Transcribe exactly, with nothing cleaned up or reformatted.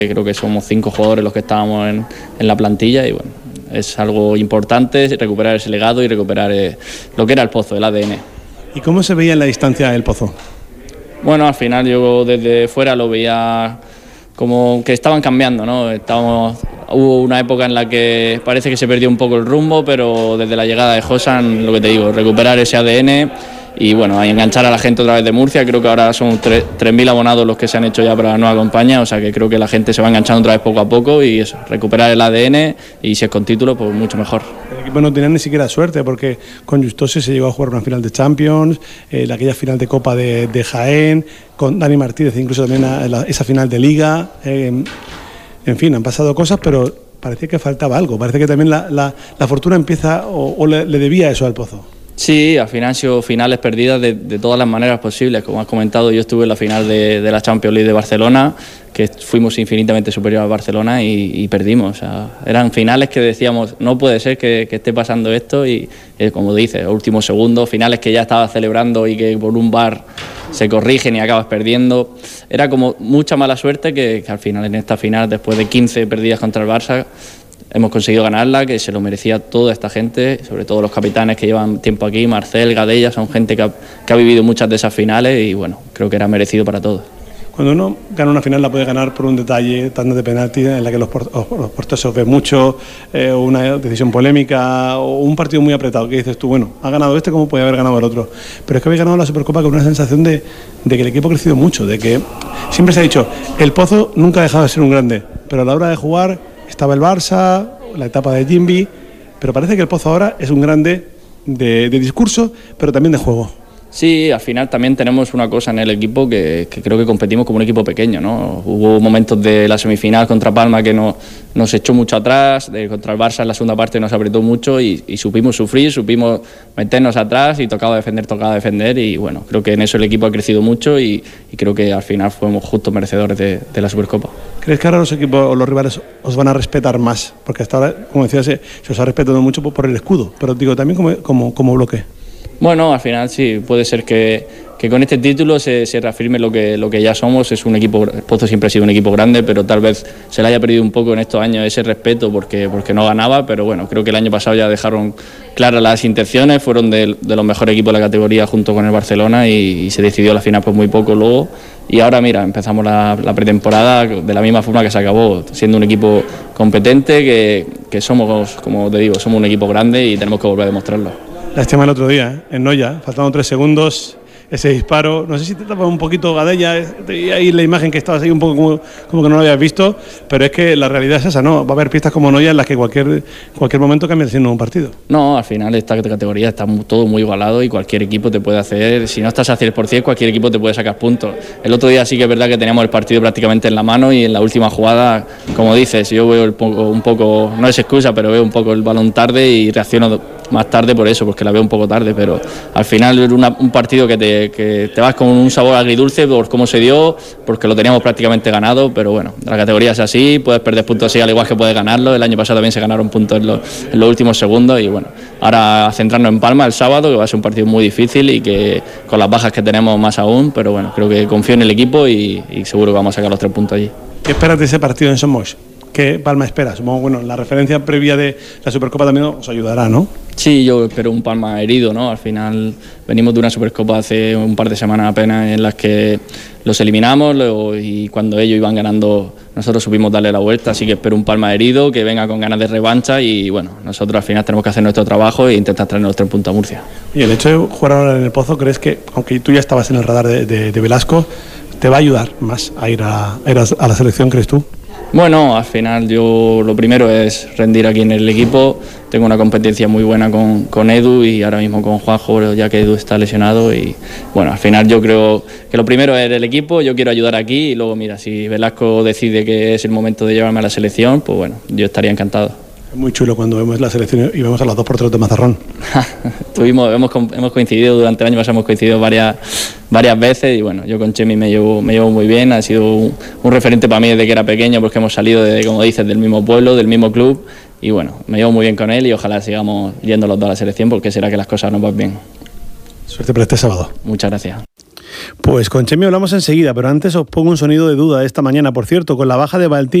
Creo que somos cinco jugadores los que estábamos en, en la plantilla y bueno, es algo importante recuperar ese legado y recuperar eh, lo que era el Pozo, el A D N. ¿Y cómo se veía en la distancia el Pozo? Bueno, al final yo desde fuera lo veía como que estaban cambiando, ¿no? Estábamos, hubo una época en la que parece que se perdió un poco el rumbo, pero desde la llegada de Josan, lo que te digo, recuperar ese A D N y bueno, a enganchar a la gente otra vez de Murcia. Creo que ahora son tres mil abonados los que se han hecho ya para la nueva campaña, o sea que creo que la gente se va enganchando otra vez poco a poco y eso, recuperar el A D N y si es con título, pues mucho mejor. El equipo no tenía ni siquiera suerte porque con Justose se llegó a jugar una final de Champions, eh, aquella final de Copa de, de Jaén, con Dani Martínez incluso también a, a esa final de Liga, eh, en fin, han pasado cosas, pero parecía que faltaba algo, parece que también la, la, la fortuna empieza o, o le, le debía eso al Pozo. Sí, al final han sido finales perdidas de, de todas las maneras posibles. Como has comentado, yo estuve en la final de, de la Champions League de Barcelona, que fuimos infinitamente superior al Barcelona y, y perdimos. O sea, eran finales que decíamos, no puede ser que, que esté pasando esto y, eh, como dices, últimos segundos, finales que ya estabas celebrando y que por un bar se corrigen y acabas perdiendo. Era como mucha mala suerte que, que al final, en esta final, después de quince perdidas contra el Barça, hemos conseguido ganarla, que se lo merecía toda esta gente, sobre todo los capitanes que llevan tiempo aquí, Marcel, Gadella, son gente que ha, que ha vivido muchas de esas finales y bueno, creo que era merecido para todos. Cuando uno gana una final la puede ganar por un detalle, tanto de penalti, en la que los, port los porteros se ven mucho, eh, una decisión polémica o un partido muy apretado, que dices tú, bueno, ha ganado este como puede haber ganado el otro. Pero es que habéis ganado la Supercopa con una sensación de, de que el equipo ha crecido mucho, de que siempre se ha dicho, el Pozo nunca ha dejado de ser un grande, pero a la hora de jugar estaba el Barça, la etapa de Jimby, pero parece que el Pozo ahora es un grande de, de discurso, pero también de juego. Sí, al final también tenemos una cosa en el equipo que, que creo que competimos como un equipo pequeño, ¿no? Hubo momentos de la semifinal contra Palma que no, nos echó mucho atrás, de, contra el Barça en la segunda parte nos apretó mucho y, y supimos sufrir, supimos meternos atrás y tocaba defender, tocaba defender y bueno, creo que en eso el equipo ha crecido mucho y, y creo que al final fuimos justos merecedores de, de la Supercopa. ¿Crees que ahora los equipos o los rivales os van a respetar más? Porque hasta ahora, como decías, se, se os ha respetado mucho por, por el escudo, pero digo también como, como, como bloque. Bueno, al final sí, puede ser que, que con este título se, se reafirme lo que, lo que ya somos. Es un equipo, el Pozo siempre ha sido un equipo grande, pero tal vez se le haya perdido un poco en estos años ese respeto porque, porque no ganaba, pero bueno, creo que el año pasado ya dejaron claras las intenciones, fueron de, de los mejores equipos de la categoría junto con el Barcelona y, y se decidió la final por muy poco luego. Y ahora mira, empezamos la, la pretemporada de la misma forma que se acabó, siendo un equipo competente, que, que somos, como te digo, somos un equipo grande y tenemos que volver a demostrarlo. La estima el otro día, ¿eh? En Noya, faltando tres segundos, ese disparo, no sé si te tapa un poquito Gadella, y ahí la imagen que estabas ahí un poco como, como que no lo habías visto, pero es que la realidad es esa, ¿no? Va a haber pistas como Noya en las que cualquier, cualquier momento cambia siendo un partido. No, al final esta categoría está todo muy igualado y cualquier equipo te puede hacer, si no estás a cien por ciento, cualquier equipo te puede sacar puntos. El otro día sí que es verdad que teníamos el partido prácticamente en la mano y en la última jugada, como dices, yo veo el poco, un poco, no es excusa, pero veo un poco el balón tarde y reacciono más tarde por eso, porque la veo un poco tarde, pero al final es una, un partido que te, que te vas con un sabor agridulce por cómo se dio, porque lo teníamos prácticamente ganado, pero bueno, la categoría es así, puedes perder puntos así al igual que puedes ganarlo. El año pasado también se ganaron puntos en los, en los últimos segundos y bueno, ahora a centrarnos en Palma el sábado, que va a ser un partido muy difícil y que con las bajas que tenemos más aún, pero bueno, creo que confío en el equipo y, y seguro que vamos a sacar los tres puntos allí. ¿Qué esperas de ese partido en Somos? ¿Qué Palma espera? Supongo, bueno, la referencia previa de la Supercopa también os ayudará, ¿no? Sí, yo espero un Palma herido, ¿no? Al final venimos de una Supercopa hace un par de semanas apenas en las que los eliminamos y cuando ellos iban ganando nosotros supimos darle la vuelta, así que espero un Palma herido, que venga con ganas de revancha y bueno, nosotros al final tenemos que hacer nuestro trabajo e intentar traer los tres puntos a Murcia. Y el hecho de jugar ahora en el Pozo, ¿crees que, aunque tú ya estabas en el radar de, de, de Velasco, te va a ayudar más a ir a, a ir a la selección, crees tú? Bueno, al final yo lo primero es rendir aquí en el equipo. Tengo una competencia muy buena con, con Edu y ahora mismo con Juanjo, ya que Edu está lesionado. Y bueno, al final yo creo que lo primero es el equipo, yo quiero ayudar aquí y luego mira, si Velasco decide que es el momento de llevarme a la selección, pues bueno, yo estaría encantado. Es muy chulo cuando vemos la selección y vemos a los dos porteros de Mazarrón. Tuvimos, hemos, hemos coincidido durante el año pasado, hemos coincidido varias, varias veces y bueno, yo con Chemi me llevo, me llevo muy bien, ha sido un, un referente para mí desde que era pequeño porque hemos salido, de, como dices, del mismo pueblo, del mismo club y bueno, me llevo muy bien con él y ojalá sigamos yendo los dos a la selección porque será que las cosas nos van bien. Suerte para este sábado. Muchas gracias. Pues con Chemi hablamos enseguida, pero antes os pongo un sonido de duda esta mañana. Por cierto, con la baja de Valentí